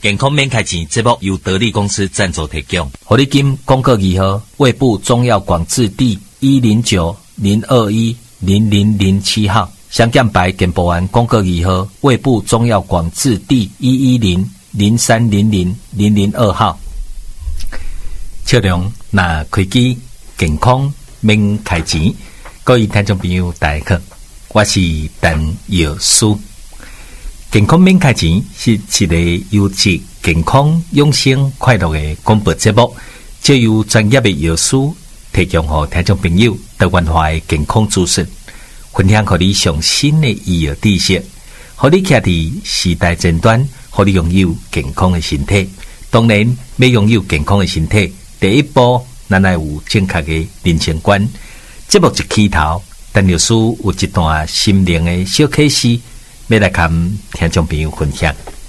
健康免开钱节目由得力公司赞助提供。 活力金公告2号，卫部中药广字第109-021-0007号，香港牌健保案公告2号，卫部中药广字第110-0300-002号。测量那开机健康免开钱，各位听众朋友大家好，我是陈药师。健康免开钱是一个优质、健康、养生、快乐的广播节目，借由专业的药师提供给听众朋友多元化的健康资讯，分享给你上新的医药知识，让你徛伫时代前端，让你拥有健康的身体。当然，要拥有健康的身体，第一步咱要有正确的人生观。节目一起头，陈药师有一段心灵的小启示。要来跟听众朋友分享。